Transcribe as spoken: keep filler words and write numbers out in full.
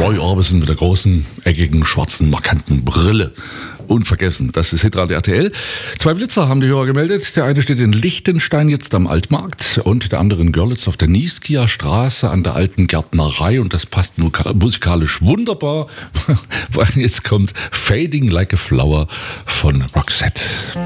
Roy Orbison mit der großen, eckigen, schwarzen, markanten Brille. Unvergessen, das ist Hitradio R T L. Zwei Blitzer haben die Hörer gemeldet. Der eine steht in Lichtenstein jetzt am Altmarkt und der andere in Görlitz auf der Nieskia Straße an der alten Gärtnerei. Und das passt musikalisch wunderbar, weil jetzt kommt Fading Like a Flower von Roxette.